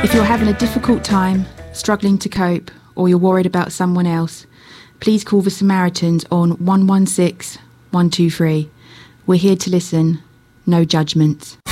If you're having a difficult time, struggling to cope, or you're worried about someone else, please call the Samaritans on 116 123. We're here to listen. No judgments.